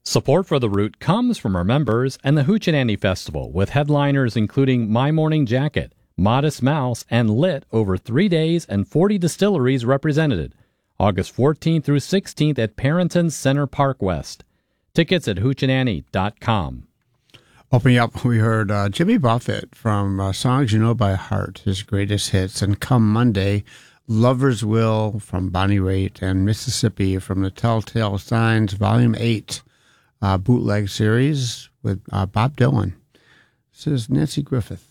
Support for The Root comes from our members and the Hoochie Festival, with headliners including My Morning Jacket, Modest Mouse, and Lit over 3 days and 40 distilleries represented. August 14th through 16th at Parrington Center Park West. Tickets at hoochieannie.com. Opening up, we heard Jimmy Buffett from Songs You Know by Heart, his greatest hits, and Come Monday, Lover's Will from Bonnie Raitt, and Mississippi from the Telltale Signs, Volume 8. Bootleg series with Bob Dylan. This is Nancy Griffith.